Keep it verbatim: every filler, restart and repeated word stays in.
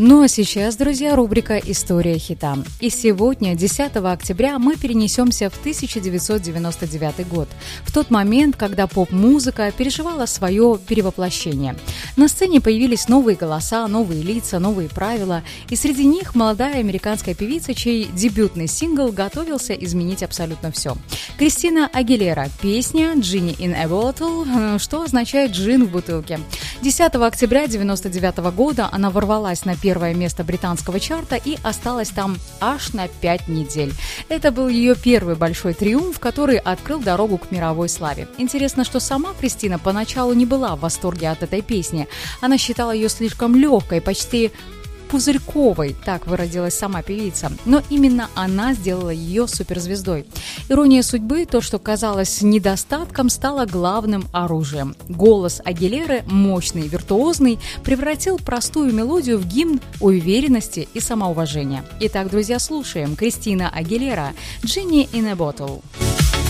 Ну а сейчас, друзья, рубрика «История хита». И сегодня, десятого октября, мы перенесемся в тысяча девятьсот девяносто девятый год, в тот момент, когда поп-музыка переживала свое перевоплощение. На сцене появились новые голоса, новые лица, новые правила, и среди них молодая американская певица, чей дебютный сингл готовился изменить абсолютно все. Кристина Агилера, песня «Genie in a Bottle», что означает «джин в бутылке». десятого октября девяносто девятого года она ворвалась на первое место британского чарта и осталась там аж на пять недель. Это был ее первый большой триумф, который открыл дорогу к мировой славе. Интересно, что сама Кристина поначалу не была в восторге от этой песни. Она считала ее слишком легкой, почти пузырьковой, так выразилась сама певица. Но именно она сделала ее суперзвездой. Ирония судьбы, то, что казалось недостатком, стало главным оружием. Голос Агилеры, мощный, виртуозный, превратил простую мелодию в гимн уверенности и самоуважения. Итак, друзья, слушаем. Кристина Агилера, «Genie in a Bottle».